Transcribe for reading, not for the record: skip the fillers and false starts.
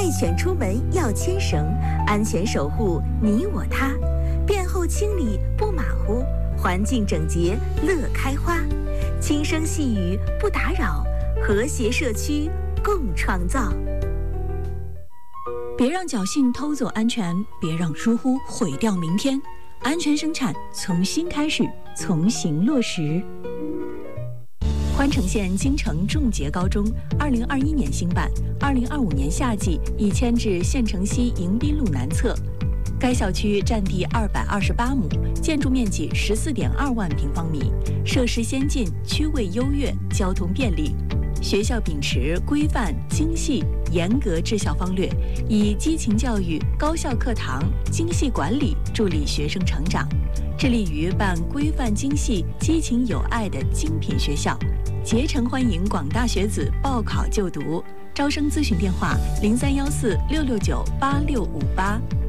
爱犬出门要牵绳，安全守护你我他。便后清理不马虎，环境整洁乐开花。轻声细语不打扰，和谐社区共创造。 别让侥幸偷走安全，别让疏忽毁掉明天。安全生产从新开始，从行落实。宽城县金城重捷高中2021年新办，2025年夏季已迁至县城西迎宾路南侧。该校区占地228亩，建筑面积14.2万平方米，设施先进，区位优越，交通便利。学校秉持规范、精细、严格治校方略，以激情教育、高效课堂、精细管理助力学生成长，致力于办规范精细、激情有爱的精品学校，竭诚欢迎广大学子报考就读。招生咨询电话：031466986588。